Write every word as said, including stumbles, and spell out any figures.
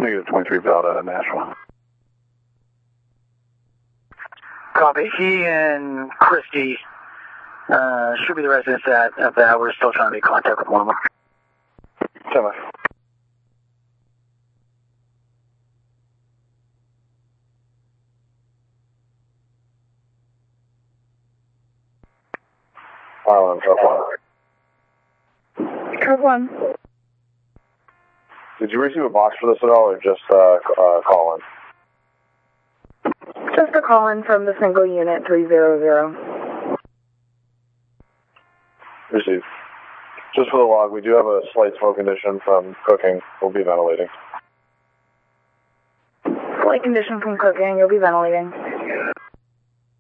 Negative twenty-three, Val out of Nashville. Copy. He and Christy uh, should be the residents at, at that. We're still trying to make contact with one of them. Stand by. Island, drop one. Drop one. Did you receive a box for this at all, or just uh, uh, call in? Just a call in from the single unit three zero zero. Received. Just for the log, we do have a slight smoke condition from cooking. We'll be ventilating. Slight condition from cooking. You'll be ventilating.